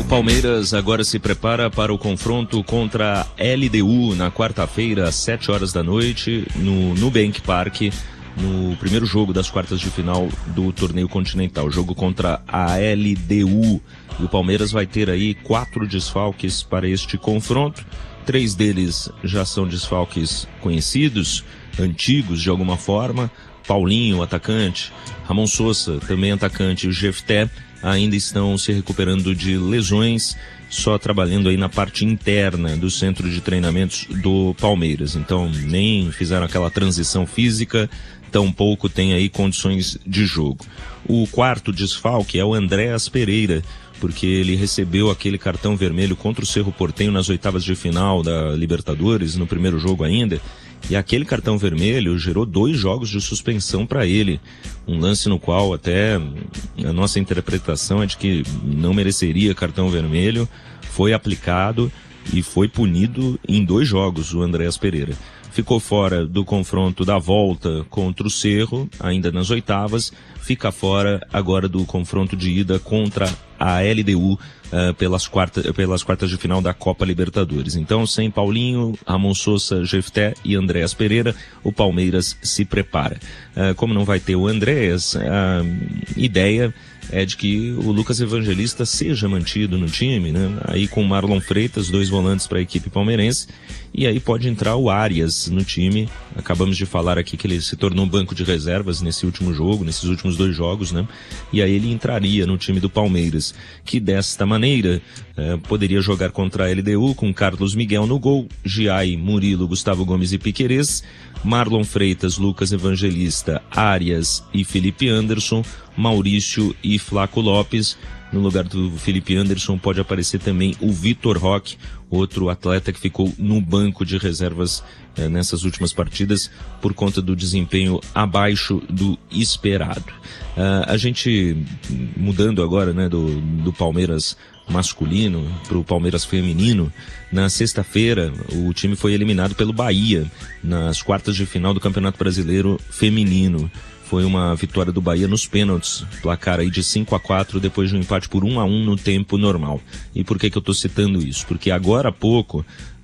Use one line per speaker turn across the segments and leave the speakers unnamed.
Palmeiras agora se prepara para o confronto contra a LDU na quarta-feira, às 7 horas da noite, no Nubank Park, no primeiro jogo das quartas de final do torneio continental, jogo contra a LDU. E o Palmeiras vai ter aí 4 desfalques para este confronto. 3 deles já são desfalques conhecidos, antigos de alguma forma. Paulinho, atacante, Ramon Sosa, também atacante, e o Jefté ainda estão se recuperando de lesões, só trabalhando aí na parte interna do centro de treinamentos do Palmeiras. Então nem fizeram aquela transição física, tampouco tem aí condições de jogo. O quarto desfalque é o Andréas Pereira, porque ele recebeu aquele cartão vermelho contra o Cerro Porteño nas oitavas de final da Libertadores, no primeiro jogo ainda. E aquele cartão vermelho gerou 2 jogos de suspensão para ele. Um lance no qual até a nossa interpretação é de que não mereceria cartão vermelho. Foi aplicado e foi punido em 2 jogos o Andréas Pereira. Ficou fora do confronto da volta contra o Cerro, ainda nas oitavas. Fica fora agora do confronto de ida contra a LDU pelas quartas de final da Copa Libertadores. Então, sem Paulinho, Ramon Sosa, Jefté e Andréas Pereira, o Palmeiras se prepara. Como não vai ter o Andréas, a ideia é de que o Lucas Evangelista seja mantido no time, né? Aí com o Marlon Freitas, 2 volantes para a equipe palmeirense, e aí pode entrar o Arias no time. Acabamos de falar aqui que ele se tornou um banco de reservas nesse último jogo, nesses últimos 2 jogos, né? E aí ele entraria no time do Palmeiras, que desta maneira poderia jogar contra a LDU com Carlos Miguel no gol, Giai, Murilo, Gustavo Gomes e Piquerez, Marlon Freitas, Lucas Evangelista, Arias e Felipe Anderson, Maurício e Flaco Lopes. No lugar do Felipe Anderson pode aparecer também o Vitor Roque, outro atleta que ficou no banco de reservas nessas últimas partidas por conta do desempenho abaixo do esperado. A gente, mudando agora, né, do Palmeiras masculino para o Palmeiras feminino, na sexta-feira o time foi eliminado pelo Bahia nas quartas de final do Campeonato Brasileiro Feminino. Foi uma vitória do Bahia nos pênaltis, placar aí de 5-4 depois de um empate por 1-1 no tempo normal. E por que eu estou citando isso? Porque agora há pouco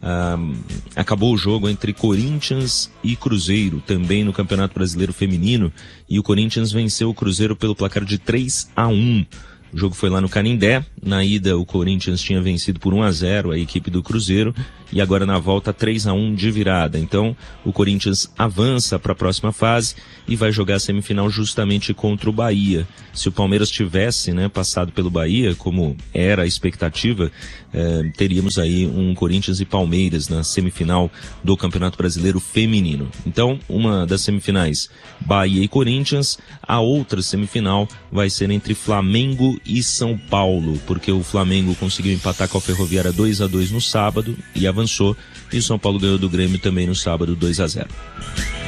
acabou o jogo entre Corinthians e Cruzeiro, também no Campeonato Brasileiro Feminino, e o Corinthians venceu o Cruzeiro pelo placar de 3-1. O jogo foi lá no Canindé. Na ida o Corinthians tinha vencido por 1-0 a equipe do Cruzeiro e agora na volta 3-1 de virada. Então o Corinthians avança para a próxima fase e vai jogar a semifinal justamente contra o Bahia. Se o Palmeiras tivesse, né, passado pelo Bahia, como era a expectativa, teríamos aí um Corinthians e Palmeiras na semifinal do Campeonato Brasileiro Feminino. Então, uma das semifinais, Bahia e Corinthians, a outra semifinal vai ser entre Flamengo e São Paulo, porque o Flamengo conseguiu empatar com a Ferroviária 2-2 no sábado e avançou, e o São Paulo ganhou do Grêmio também no sábado 2-0.